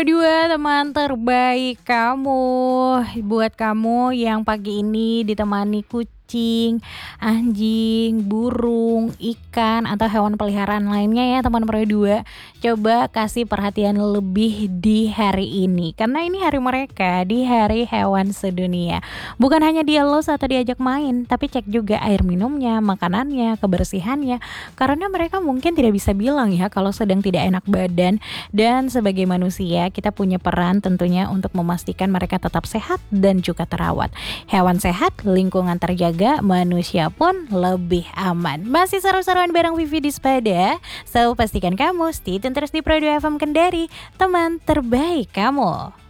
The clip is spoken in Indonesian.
Dua teman terbaik kamu, buat kamu yang pagi ini ditemani kucing, anjing, burung, ikan, atau hewan peliharaan lainnya ya teman Pro 2. Coba kasih perhatian lebih di hari ini, karena ini hari mereka, di hari hewan sedunia. Bukan hanya dielus atau diajak main, tapi cek juga air minumnya, makanannya, kebersihannya. Karena mereka mungkin tidak bisa bilang ya kalau sedang tidak enak badan. Dan sebagai manusia, kita punya peran tentunya untuk memastikan mereka tetap sehat dan juga terawat. Hewan sehat, lingkungan terjaga, manusia pun lebih aman. Masih seru-seruan bareng Vivi di Spada. So, pastikan kamu stay tune terus di Pro 2 FM Kendari, teman terbaik kamu.